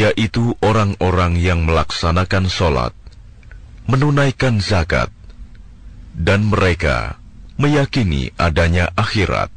yaitu orang-orang yang melaksanakan sholat, menunaikan zakat, dan mereka meyakini adanya akhirat.